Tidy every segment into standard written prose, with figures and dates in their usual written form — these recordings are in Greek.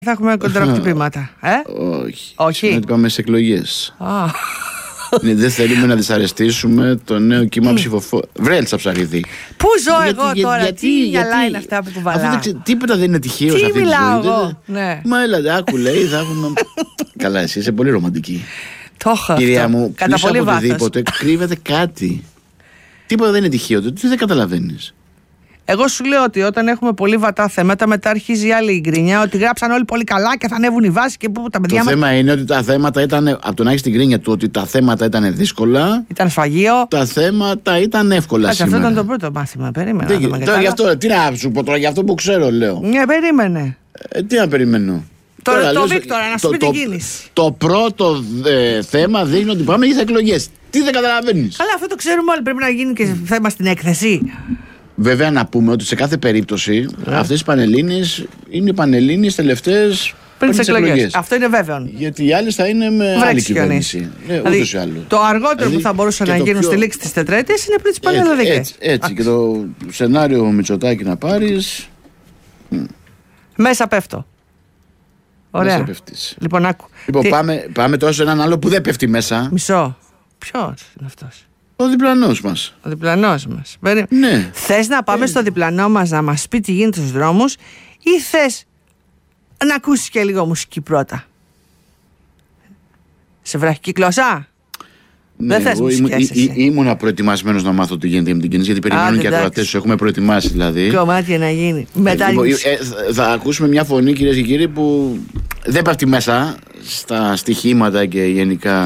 Θα έχουμε κοντροχτυπήματα. Όχι. Να πάμε σε εκλογές. Δεν θέλουμε να δυσαρεστήσουμε το νέο κύμα ψηφοφόρων. Βρε, Έλσα Ψαρίδη. Πού ζω εγώ τώρα, τι μυαλά είναι αυτά που κουβαλάω. Τίποτα δεν είναι τυχαίο σε αυτή τη ζωή. Μα έλατε, άκου λέει, θα έχουμε. Καλά, εσύ είσαι πολύ ρομαντική. Το έχω. Κυρία μου, πίσω από οτιδήποτε κρύβεται κάτι. Τίποτα δεν είναι τυχαίο, τι δεν καταλαβαίνεις. Εγώ σου λέω ότι όταν έχουμε πολύ βατά θέματα, μετά αρχίζει η άλλη γκρίνια ότι γράψαν όλοι πολύ καλά και θα ανέβουν οι βάσεις και πού τα παιδιά. Το θέμα είναι ότι τα θέματα ήταν. Από το να έχει την γκρίνια του ότι τα θέματα ήταν δύσκολα. Ήταν σφαγείο. Τα θέματα ήταν εύκολα σήμερα. Αυτό ήταν το πρώτο μάθημα. Περίμενα. Τώρα γι' αυτό, τι να σου πω τώρα, γι' αυτό που ξέρω, λέω. Ναι, περίμενε. Τι να περιμένω. Τώρα το Βίκτορα, να σου πει την κίνηση. Το πρώτο θέμα δείχνει ότι πάμε για εκλογές. Τι δεν καταλαβαίνεις. Καλά, αυτό το ξέρουμε όλοι. Πρέπει να γίνει και θέμα στην έκθεση. Βέβαια να πούμε ότι σε κάθε περίπτωση αυτές οι πανελλήνιες είναι οι πανελλήνιες τελευταίες πριν τις εκλογές. Αυτό είναι βέβαιο. Γιατί οι άλλες θα είναι με άλλη κυβέρνηση. Ούτως ή άλλως. Το αργότερο που θα μπορούσε να γίνει στη λήξη της τετραετίας είναι πριν τις πανελλαδικές. Έτσι. Και το σενάριο Μητσοτάκη να πάρεις. Μέσα πέφτω. Ωραία. Μέσα πέφτεις. Λοιπόν, άκου. Πάμε τώρα σε έναν άλλο που δεν πέφτει μέσα. Μισό. Ποιος είναι αυτός? Ο διπλανός μας. Ο διπλανός μας. Ναι. Θες να πάμε στο διπλανό μας να μας πει τι γίνεται στους δρόμους ή θες να ακούσεις και λίγο μουσική πρώτα? Σε βραχική γλώσσα? Ναι, δεν θες μουσικές? Ήμουνα προετοιμασμένος να μάθω τι γίνεται με την κίνηση, γιατί περιμένουν και ακροατές σου. Έχουμε προετοιμάσει δηλαδή. Κομμάτια να γίνει. Θα ακούσουμε μια φωνή, κυρίες και κύριοι, που δεν πέφτει μέσα στα στοιχήματα και γενικά.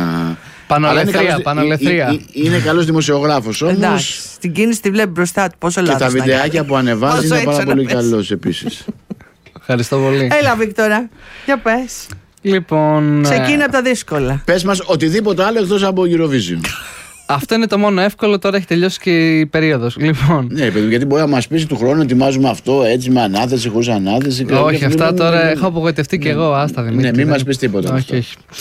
Πανολεθρία. Είναι καλός δημοσιογράφος όμως. Εντάξει, στην κίνηση τη βλέπει μπροστά του. Πόσο λάθος. Και τα βιντεάκια που ανεβάζει είναι πάρα πολύ καλός επίσης. Ευχαριστώ πολύ. Έλα, Βίκτορα, για πες. Λοιπόν. Ξεκίνα από τα δύσκολα. Πες μας οτιδήποτε άλλο εκτός από Eurovision. Αυτό είναι το μόνο εύκολο, τώρα έχει τελειώσει και η περίοδος. Λοιπόν. Ναι, παιδί, γιατί μπορεί να μας πεις του χρόνου ετοιμάζουμε αυτό έτσι με ανάθεση, χωρίς ανάθεση. Όχι, αυτά τώρα έχω απογοητευτεί και εγώ. Άστα, Δημήτρη. Ναι, μην μας πεις τίποτα. Όχι.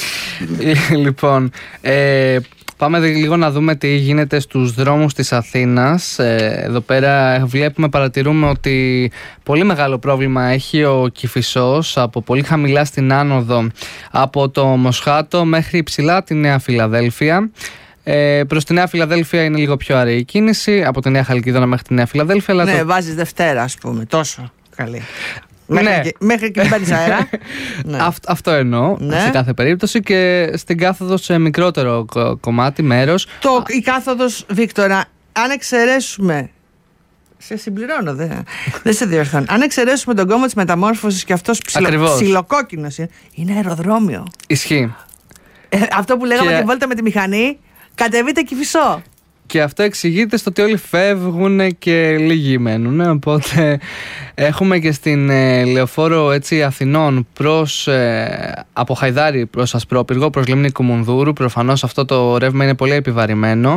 Λοιπόν. Πάμε λίγο να δούμε τι γίνεται στους δρόμους της Αθήνας. Εδώ πέρα παρατηρούμε ότι πολύ μεγάλο πρόβλημα έχει ο Κηφισός από πολύ χαμηλά στην άνοδο από το Μοσχάτο μέχρι ψηλά τη Νέα Φιλαδέλφια. Προς τη Νέα Φιλαδέλφια είναι λίγο πιο αραιή η κίνηση, από τη Νέα Χαλκιδόνα μέχρι τη Νέα Φιλαδέλφια. Ναι, βάζεις Δευτέρα, ας πούμε, τόσο καλή. Μέχρι και παίρνεις αέρα. Ναι. Αυτό εννοώ, ναι. Σε κάθε περίπτωση. Και στην κάθοδο σε μικρότερο κομμάτι, μέρος. Η κάθοδος, Βίκτορα, αν εξαιρέσουμε. Σε συμπληρώνω, δεν σε διορθώνω. Αν εξαιρέσουμε τον κόμμα της μεταμόρφωσης και αυτός ψιλοκόκκινος είναι αεροδρόμιο. Ισχύει. Αυτό που λέγαμε τη βόλτα με τη μηχανή, κατεβείτε Κηφισό. Και αυτό εξηγείται στο ότι όλοι φεύγουν και λίγοι μένουν. Οπότε έχουμε και στην Λεωφόρο Αθηνών από Χαϊδάρη προς Ασπρόπυργο, προς Λίμνη Κουμουνδούρου. Προφανώς αυτό το ρεύμα είναι πολύ επιβαρημένο.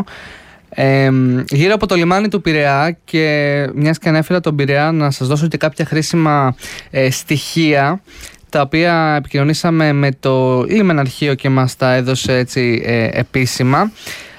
Γύρω από το λιμάνι του Πειραιά, και μιας και ανέφερα τον Πειραιά, να σας δώσω και κάποια χρήσιμα στοιχεία, τα οποία επικοινωνήσαμε με το λιμεναρχείο και μας τα έδωσε έτσι επίσημα.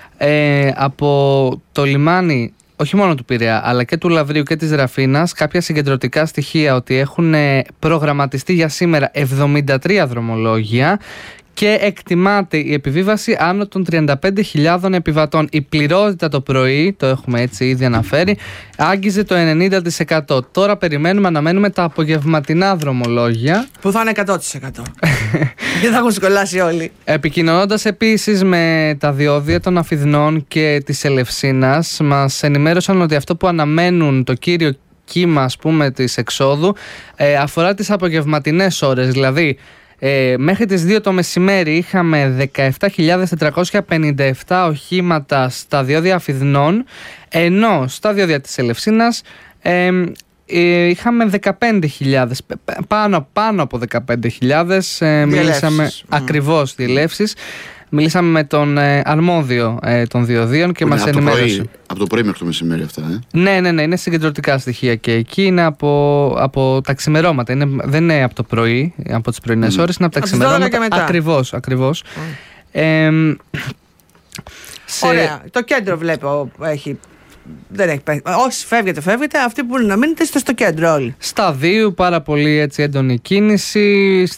Από το λιμάνι, όχι μόνο του Πειραιά αλλά και του Λαυρίου και της Ραφίνας, κάποια συγκεντρωτικά στοιχεία ότι έχουν προγραμματιστεί για σήμερα 73 δρομολόγια και εκτιμάται η επιβίβαση άνω των 35.000 επιβατών. Η πληρότητα το πρωί, το έχουμε έτσι ήδη αναφέρει, άγγιζε το 90%. Τώρα αναμένουμε τα απογευματινά δρομολόγια, που θα είναι 100%. Και θα έχουν σκολάσει όλοι. Επικοινωνώντας επίσης με τα διόδια των Αφιδνών και της Ελευσίνας, μας ενημέρωσαν ότι αυτό που αναμένουν, το κύριο κύμα ας πούμε της εξόδου, αφορά τις απογευματινές ώρες. Δηλαδή μέχρι τις 2 το μεσημέρι είχαμε 17.457 οχήματα στα διόδια Αφιδνών, ενώ στα διόδια της Ελευσίνας είχαμε 15.000, πάνω από 15.000. Μιλήσαμε ακριβώς διελεύσεις. Μιλήσαμε με τον αρμόδιο των διοδίων και μας ενημέρωσε. Από το πρωί μέχρι το μεσημέρι αυτά, Ναι, είναι συγκεντρωτικά στοιχεία και εκεί είναι από τα ξημερώματα. Δεν είναι από το πρωί, από τις πρωινές ώρες, είναι από τα ξημερώματα. Ακριβώς. Ωραία. Το κέντρο βλέπω έχει δεν έχει πάει. Όσοι φεύγετε, αυτοί που μπορούν να μείνετε είστε στο κέντρο όλοι. Στα 2 πάρα πολύ έτσι έντονη κίνηση.